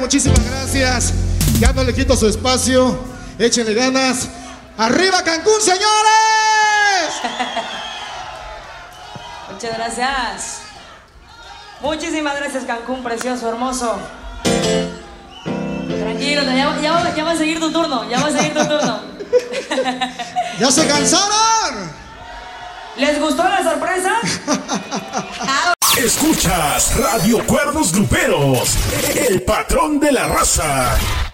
muchísimas gracias. Ya no le quito su espacio. Échenle ganas. ¡Arriba Cancún, señores! Muchas gracias. Muchísimas gracias, Cancún, precioso, hermoso. Tranquilo, ya va a seguir tu turno. Ya va a seguir tu turno. ¿Ya se cansaron? ¿Les gustó la sorpresa? Escuchas Radio Cuernos Gruperos, el patrón de la raza.